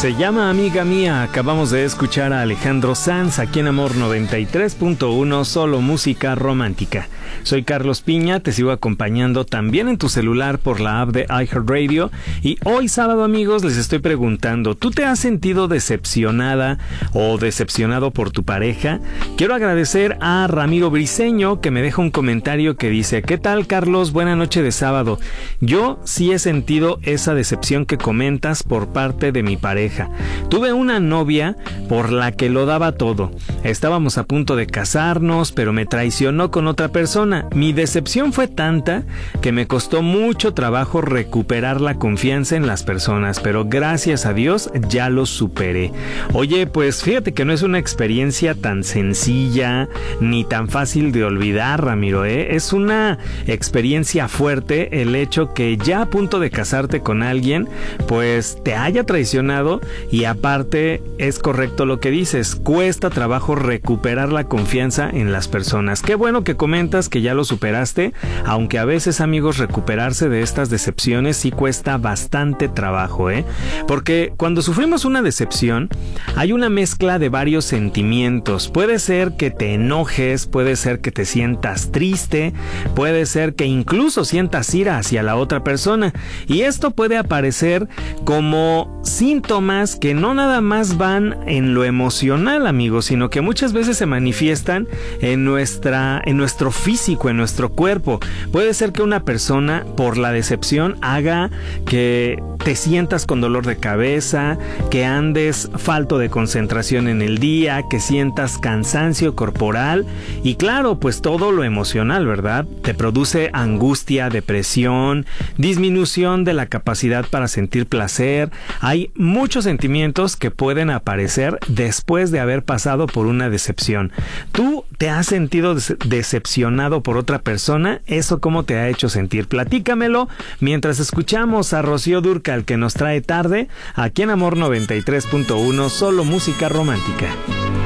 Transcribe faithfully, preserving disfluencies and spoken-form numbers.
Se llama Amiga Mía. Acabamos de escuchar a Alejandro Sanz aquí en Amor noventa y tres punto uno, solo música romántica. Soy Carlos Piña, te sigo acompañando también en tu celular por la app de iHeartRadio. Y hoy sábado, amigos, les estoy preguntando, ¿tú te has sentido decepcionada o decepcionado por tu pareja? Quiero agradecer a Ramiro Briceño, que me deja un comentario que dice: ¿qué tal, Carlos? Buena noche de sábado. Yo sí he sentido esa decepción que comentas por parte de mi pareja. Tuve una novia por la que lo daba todo. Estábamos a punto de casarnos, pero me traicionó con otra persona. Mi decepción fue tanta que me costó mucho trabajo recuperar la confianza en las personas, pero gracias a Dios ya lo superé. Oye, pues fíjate que no es una experiencia tan sencilla ni tan fácil de olvidar, Ramiro, ¿eh? Es una experiencia fuerte el hecho que ya a punto de casarte con alguien, pues te haya traicionado. Y aparte, es correcto lo que dices, cuesta trabajo recuperar la confianza en las personas. Qué bueno que comentas que ya lo superaste, aunque a veces, amigos, recuperarse de estas decepciones sí cuesta bastante trabajo, ¿eh? Porque cuando sufrimos una decepción, hay una mezcla de varios sentimientos. Puede ser que te enojes, puede ser que te sientas triste, puede ser que incluso sientas ira hacia la otra persona. Y esto puede aparecer como síntomas que no nada más van en lo emocional, amigos, sino que muchas veces se manifiestan en nuestra, en nuestro físico, en nuestro cuerpo. Puede ser que una persona, por la decepción, haga que te sientas con dolor de cabeza, que andes falto de concentración en el día, que sientas cansancio corporal y claro, pues todo lo emocional, ¿verdad? Te produce angustia, depresión, disminución de la capacidad para sentir placer. Hay muchos sentimientos que pueden aparecer después de haber pasado por una decepción. ¿Tú te has sentido des- decepcionado por otra persona? ¿Eso cómo te ha hecho sentir? Platícamelo mientras escuchamos a Rocío Dúrcal, que nos trae Tarde aquí en Amor noventa y tres punto uno, solo música romántica.